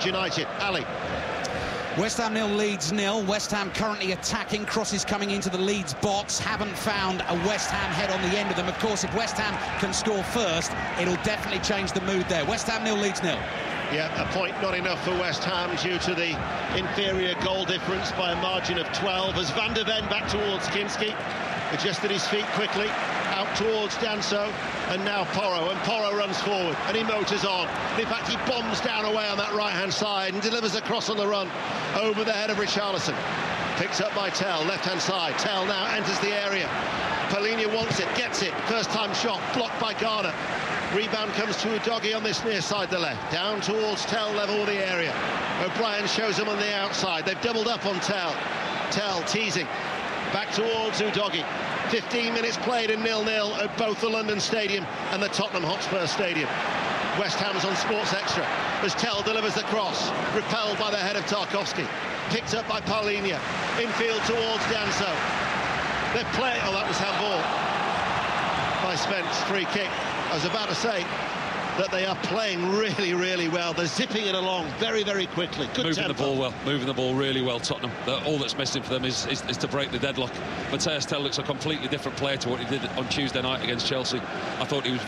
Leeds United. Ali. West Ham nil, Leeds nil. West Ham currently attacking, crosses coming into the Leeds box. Haven't found a West Ham head on the end of them. Of course, if West Ham can score first, it'll definitely change the mood there. West Ham nil, Leeds nil. Yeah, a point not enough for West Ham due to the inferior goal difference by a margin of 12 as Van der Ven back towards Kinski, adjusted his feet quickly, out towards Danso, and now Porro, and Porro runs forward and he motors on. In fact, he bombs down away on that right-hand side and delivers a cross on the run over the head of Richarlison. Picked up by Tell, left-hand side. Tell now enters the area. Palhinha wants it, gets it. First-time shot, blocked by Garner. Rebound comes to Udogie on this near side, the left. Down towards Tell, level with the area. O'Brien shows him on the outside. They've doubled up on Tell. Tell teasing. Back towards Udogie. 15 minutes played in 0-0 at both the London Stadium and the Tottenham Hotspur Stadium. West Ham's on Sports Extra as Tell delivers the cross. Repelled by the head of Tarkowski. Picked up by Palhinha. Infield towards Danso. They're playing... Oh, that was handball by Spence. Free kick. I was about to say that they are playing really, really well. They're zipping it along very, very quickly. Good moving tempo. the ball well, moving the ball really well, Tottenham. All that's missing for them is to break the deadlock. Matthias Tell looks a completely different player to what he did on Tuesday night against Chelsea. I thought he was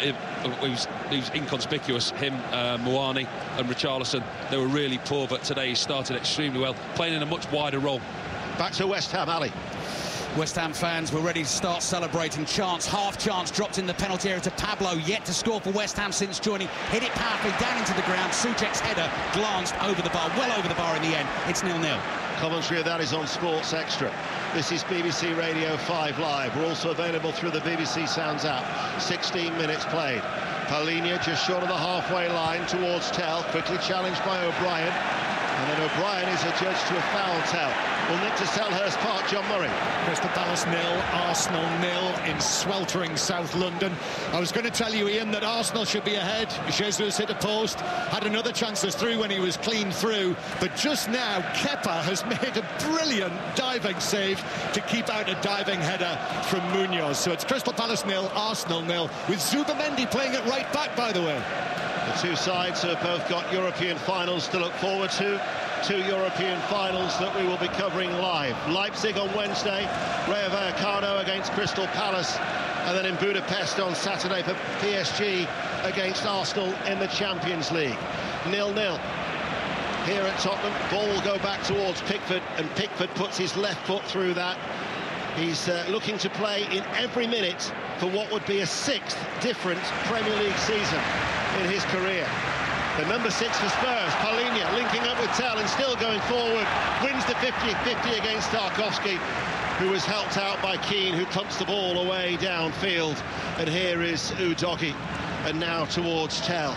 he was inconspicuous. Him, Muani and Richarlison, they were really poor, but today he started extremely well, playing in a much wider role. Back to West Ham, Ali. West Ham fans were ready to start celebrating. Chance, half chance, dropped in the penalty area to Pablo, yet to score for West Ham since joining. Hit it powerfully down into the ground. Souček's header glanced over the bar, well over the bar in the end. It's 0-0. Commentary of that is on Sports Extra. This is BBC Radio 5 Live. We're also available through the BBC Sounds app. 16 minutes played. Palhinha just short of the halfway line towards Tell, quickly challenged by O'Brien. And then O'Brien is adjudged to a foul. Tell will nick to Selhurst Park. John Murray. Crystal Palace 0, Arsenal 0 in sweltering South London. I was going to tell you, Ian, that Arsenal should be ahead. Jesus hit a post, had another chance through when he was clean through, but just now Kepa has made a brilliant diving save to keep out a diving header from Munoz. So it's Crystal Palace 0, Arsenal 0, with Zubamendi playing at right back, by the way. The two sides have both got European finals to look forward to. Two European finals that we will be covering live. Leipzig on Wednesday, Rayo Vallecano against Crystal Palace, and then in Budapest on Saturday for PSG against Arsenal in the Champions League. 0-0 here at Tottenham. Ball will go back towards Pickford, and Pickford puts his left foot through that. He's looking to play in every minute for what would be a sixth different Premier League season in his career. The number 6 for Spurs, Palhinha, linking up with Tell and still going forward. Wins the 50-50 against Tarkowski, who was helped out by Keane, who pumps the ball away downfield. And here is Udogie, and now towards Tell.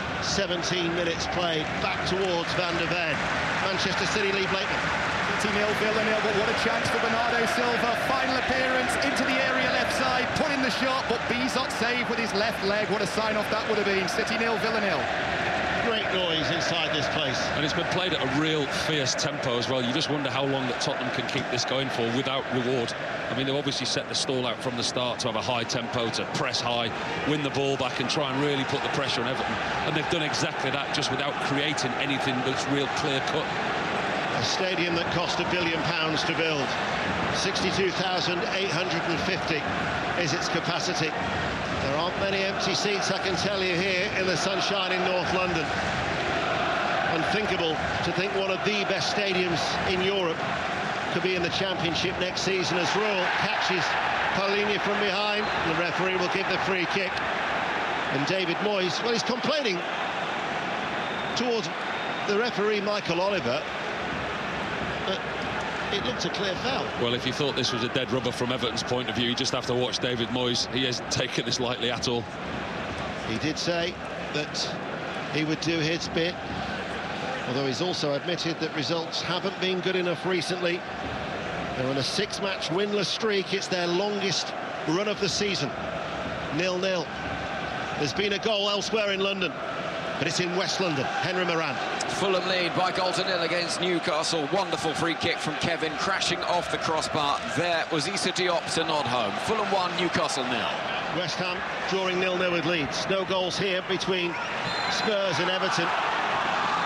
17 minutes played, back towards Van der Ven. Manchester City lead Blakeman. 0 Villanelle, but what a chance for Bernardo Silva. Final appearance into the area left side, put in the shot, but Bizot saved with his left leg. What a sign-off that would have been. City 0, Villanelle. Great noise inside this place. And it's been played at a real fierce tempo as well. You just wonder how long that Tottenham can keep this going for without reward. I mean, they've obviously set the stall out from the start to have a high tempo, to press high, win the ball back and try and really put the pressure on Everton. And they've done exactly that, just without creating anything that's real clear-cut. A stadium that cost £1 billion to build. 62,850 is its capacity. There aren't many empty seats, I can tell you, here in the sunshine in North London. Unthinkable to think one of the best stadiums in Europe could be in the Championship next season as Rural catches Palhinha from behind. The referee will give the free kick. And David Moyes, well, he's complaining towards the referee, Michael Oliver, but it looked a clear foul. Well, if you thought this was a dead rubber from Everton's point of view, you just have to watch David Moyes. He hasn't taken this lightly at all. He did say that he would do his bit, although he's also admitted that results haven't been good enough recently. They're on a 6-match winless streak. It's their longest run of the season. 0-0. There's been a goal elsewhere in London, but it's in West London. Henry Moran. Fulham lead by goal to 0 against Newcastle. Wonderful free kick from Kevin, crashing off the crossbar. There was Issa Diop to nod home. Fulham 1, Newcastle 0. West Ham drawing 0-0 with Leeds. No goals here between Spurs and Everton.